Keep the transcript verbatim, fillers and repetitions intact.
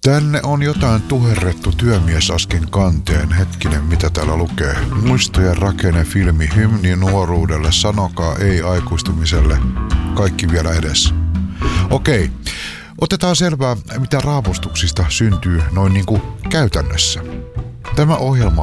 Tänne on jotain tuherrettu työmiesaskin kanteen. Hetkinen, mitä täällä lukee? Muistojen rakenne filmi hymni nuoruudelle, sanokaa ei aikuistumiselle. Kaikki vielä edessä. Okei, otetaan selvää, mitä raapustuksista syntyy noin niin kuin käytännössä. Tämä ohjelma